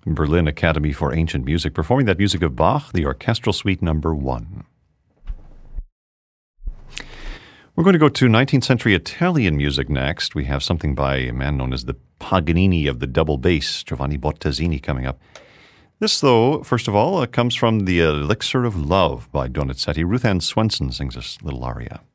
Berlin Academy for Ancient Music, performing that music of Bach, the Orchestral Suite Number 1. We're going to go to 19th century Italian music next. We have something by a man known as the Paganini of the double bass, Giovanni Bottazzini, coming up. This, though, first of all, comes from the Elixir of Love by Donizetti. Ruth Ann Swenson sings this little aria.